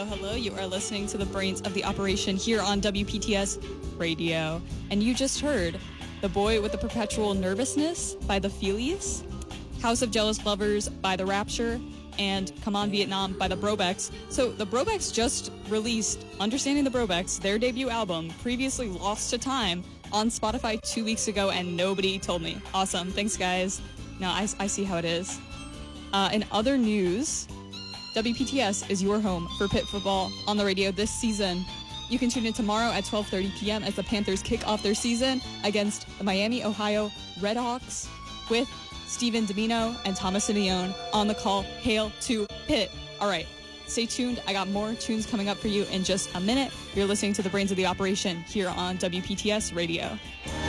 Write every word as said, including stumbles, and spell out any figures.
hello, hello. You are listening to the Brains of the Operation here on W P T S Radio. And you just heard The Boy with the Perpetual Nervousness by the Feelies, House of Jealous Lovers by The Rapture, and Come On Vietnam by the Brobecks. So the Brobecks just released Understanding the Brobecks, their debut album, previously Lost to Time, on Spotify two weeks ago, and nobody told me. Awesome. Thanks, guys. Now I, I see how it is. Uh, in other news, W P T S is your home for Pitt football on the radio this season. You can tune in tomorrow at twelve thirty p.m. as the Panthers kick off their season against the Miami, Ohio Redhawks with Steven Domino and Thomas Simeone on the call. Hail to Pitt. All right, stay tuned. I got more tunes coming up for you in just a minute. You're listening to the Brains of the Operation here on W P T S Radio.